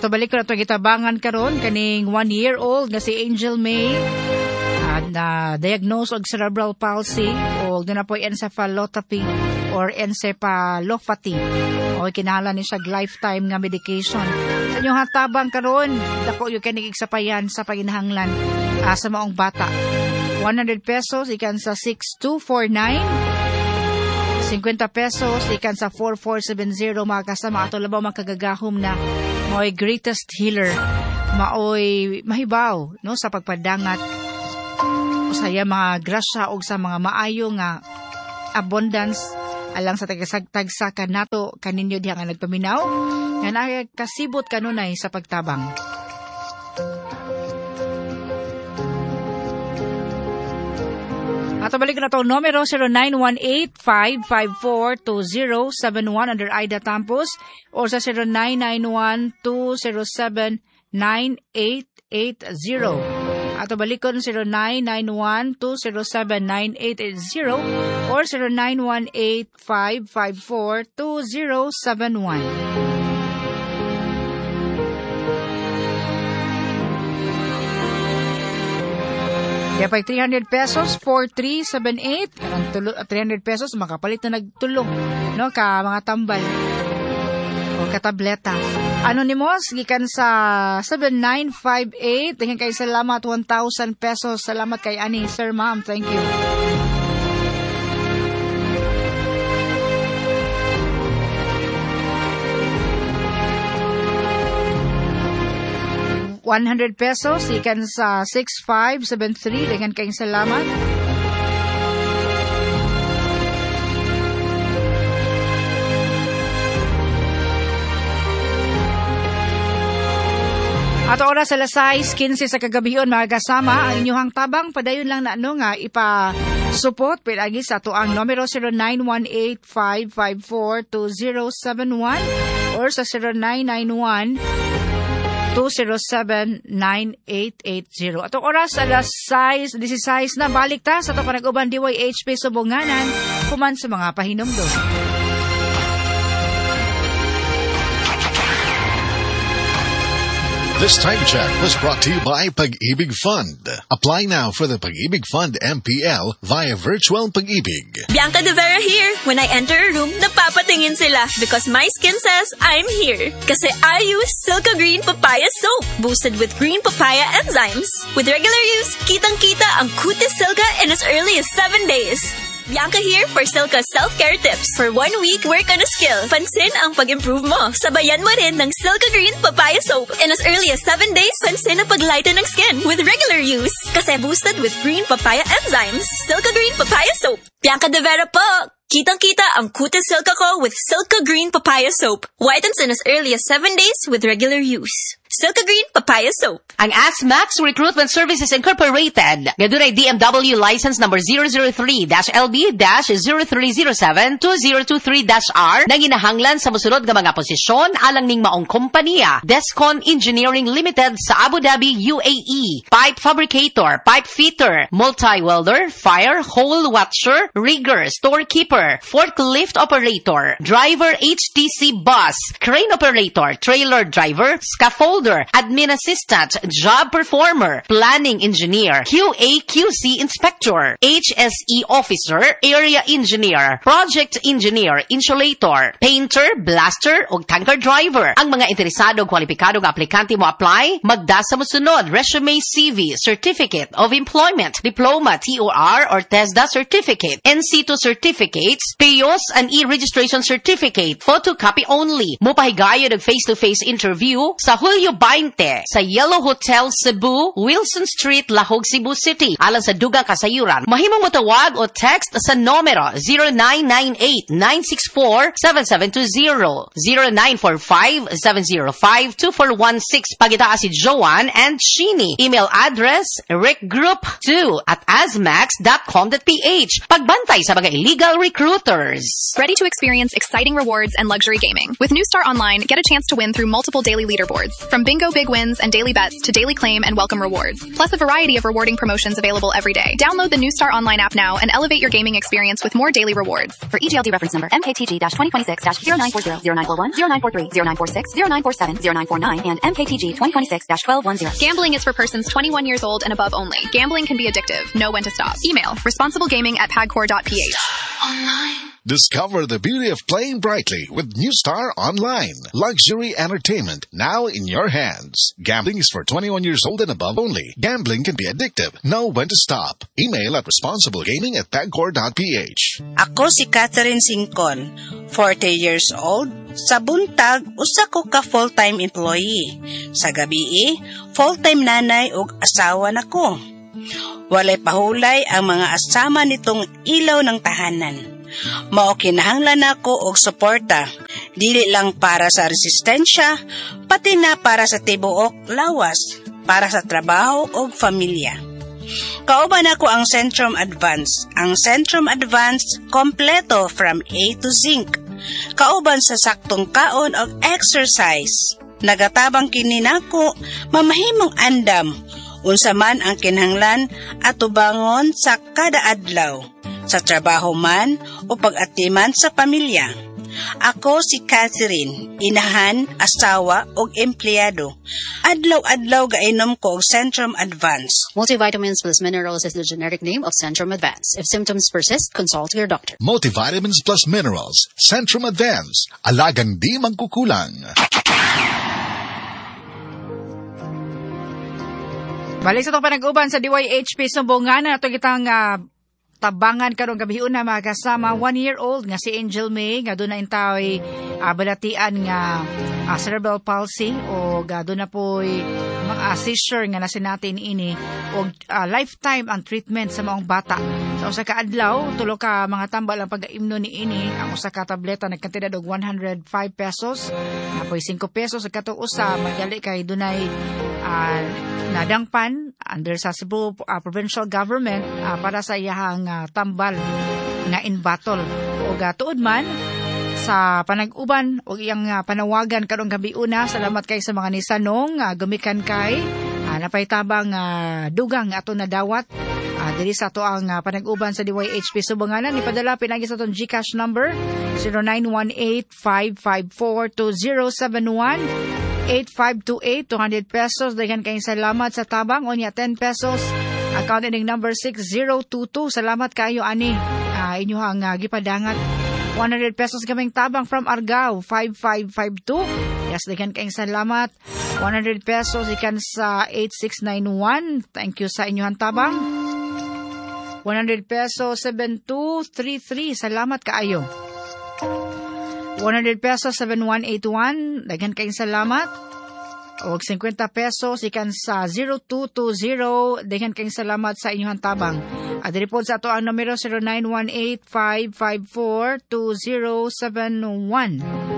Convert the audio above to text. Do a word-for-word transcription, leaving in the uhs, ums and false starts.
Ato balik ko na ito gitabangan karon kaning one-year-old nga si Angel May at na diagnose og cerebral palsy o doon na po encephalopathy or encephalopathy o kinahanglan ni siya lifetime nga medication. Sa inyong hatabang karon dako yung kanig igsapayan sa paginahanglan uh, sa maong bata. one hundred pesos ikan sa six two four nine, fifty pesos ikan sa four four seven zero. Mga kasama ato labaw makagagahom na maoy greatest healer, maoy mahibaw no sa pagpadangat usaya mga grasya og sa mga maayo nga abundance alang sa tagsagtagsakan nato kaninyo diha nga nagpaminaw nga nakasibot kanunay sa pagtabang. Ato balik na itong numero zero nine one eight, five five four, two zero seven one under Aida Tampos or sa zero nine nine one, two zero seven, nine eight eight zero. Ato balikon zero nine nine one, two zero seven, nine eight eight zero or zero nine one eight, five five four, two zero seven one. Kaya pa three hundred pesos, four three seven eight. Karang tulo, three hundred pesos, makapalit na nagtulong. No, ka mga tambal. O katableta. Anonymous, gikan sa seven nine five eight. Tingin kayo salamat, one thousand pesos. Salamat kay Ani. Sir, ma'am, thank you. one hundred pesos, ikan sa six five seven three. Dengan kayong salamat. At oras alas sais quince sa kagabion mga kasama, ang inyong tabang padayon lang na ano nga ipa-support pilagi sa to ang numero zero nine one eight, five five four, two zero seven one or sa zero nine nine one, two zero seven, nine eight eight zero. At oras alas sais, disisays na balik ta sa to panag-uban D Y H P Subunganan kuman sa mga pahinumdo. This time check was brought to you by Pag-ibig Fund. Apply now for the Pag-ibig Fund M P L via Virtual Pag-ibig. Bianca De Vera here. When I enter a room, napapatingin sila because my skin says I'm here. Kasi I use Silka Green Papaya Soap, boosted with green papaya enzymes. With regular use, kitang-kita ang kutis Silka in as early as seven days. Bianca here for Silka self-care tips. For one week, work on a skill. Pansin ang pag-improve mo. Sabayan mo rin ng Silka Green Papaya Soap. In as early as seven days, pansin ang pag-lighten ng skin with regular use. Kasi boosted with green papaya enzymes. Silka Green Papaya Soap. Bianca De Vera po! Kitang-kita ang kutis Silka ko with Silka Green Papaya Soap. Whitens in as early as seven days with regular use. Silka Green Papaya Soap. Ang ASMAX Recruitment Services Incorporated. Gadunay D M W license number zero zero three L B zero three zero seven two zero two three R na ginahanglan sa musunod nga mga posisyon alang ning maong kompanya. Descon Engineering Limited sa Abu Dhabi, U A E. Pipe fabricator, pipe fitter, multi-welder, fire, hole watcher, rigger, storekeeper, forklift operator, driver H T C bus, crane operator, trailer driver, scaffold admin assistant, job performer, planning engineer, Q A Q C inspector, H S E officer, area engineer, project engineer, insulator, painter, blaster, ug tanker driver. Ang mga interesado kwalipikado nga aplikante mo apply, magda sa mosunod resume, C V, certificate of employment, diploma, T O R or TESDA certificate, N C two certificates, P I O S and e-registration certificate, photocopy only. Mupahigayod og face-to-face interview sa Julio twenty sa Yellow Hotel Cebu, Wilson Street, Lahog, Cebu City. Alang sa dugang kasayuran, mahimong matawag o text sa numero zero nine nine eight, nine six four, seven seven two zero, zero nine four five, seven zero five, two four one six. Pagita si Joanne and Sheeny. Email address rickgroup two at asmax dot com dot p h. Pagbantay sa mga illegal recruiters. Ready to experience exciting rewards and luxury gaming? With New Star Online, get a chance to win through multiple daily leaderboards. From From bingo big wins and daily bets to daily claim and welcome rewards, plus a variety of rewarding promotions available every day. Download the New Star Online app now and elevate your gaming experience with more daily rewards. For E G L D reference number M K T G twenty twenty-six zero nine four zero, zero nine four one, zero nine four three, zero nine four six, zero nine four seven, zero nine four nine, and M K T G twenty twenty-six twelve ten. Gambling is for persons twenty-one years old and above only. Gambling can be addictive. Know when to stop. Email responsiblegaming at pagcor dot p h. Online. Discover the beauty of playing brightly with New Star Online. Luxury entertainment now in your hands. Gambling is for twenty-one years old and above only. Gambling can be addictive. Know when to stop. Email at responsiblegaming at pagcor dot p h. Ako si Catherine Singcon, forty years old. Sa buntag, usa ko ka full-time employee. Sa gabi, full-time nanay ug asawa nako. Walay pahulay ang mga asama nitong ilaw ng tahanan. Mao kinahanglan nako og suporta, dili lang para sa resistensya, pati na para sa tibuok lawas, para sa trabaho ug pamilya. Kauban ako ang Centrum Advance. Ang Centrum Advance kompleto from A to Zinc. Kauban sa saktong kaon ug exercise. Nagatabang kini nako mamahimong andam unsa man ang kinahanglan atubangon sa kada adlaw. Sa trabaho man o pag-atiman sa pamilya. Ako si Catherine, inahan, asawa o empleyado. Adlaw-adlaw gainom ko og Centrum Advance. Multivitamins plus minerals is the generic name of Centrum Advance. If symptoms persist, consult your doctor. Multivitamins plus minerals. Centrum Advance. Alagang di magkukulang. Balik sa itong panag-uban sa D Y H P Sumbungan na ito kitang uh, tabangan karong gabiun na mga kasama one-year-old nga si Angel May nga doon na intaway uh, balatian nga uh, cerebral palsy o uh, doon na po'y mga uh, seizure nga nasin natin ini o uh, lifetime ang treatment sa mga bata. Sa usa ka adlaw, tulo ka mga tambal ang pag-aimno ni ini. Ang usa ka tableta nagkantidad og one hundred five pesos. Apoy five pesos sa katong usa magali kay dunay uh, nadangpan under sa Cebu uh, provincial government uh, para sa iyahang uh, tambal nga in battle. O uh, tuod man sa panag-uban o iyang uh, panawagan karong gabi una. Salamat kay sa mga nisanong uh, gumikan kay uh, napaytabang uh, dugang ato na dawat. Uh, diri sa ato ang uh, panag-uban sa D Y H P Sumbunganan. Ipadala pinagi sa atong GCash number zero nine one eight, five five four, two zero seven one, eight five two eight, two hundred pesos. Dagan kayong salamat sa tabang. Onya ten pesos. Account ending number six zero two two. Salamat kayo ani. Uh, inyuhang uh, gipadangat. one hundred pesos kaming tabang from Argao five five five two. Yes, dagan kayong salamat. one hundred pesos ikan sa eight six nine one. Thank you sa inyuhang tabang. one hundred pesos seven two three three. Salamat kaayo. one hundred pesos seven one eight one. Daghan kayong salamat. O fifty pesos ikan sa zero two two zero. Daghan kayong salamat sa inyong tabang. At report sa ato ang numero zero nine one eight, five five four, two zero seven one.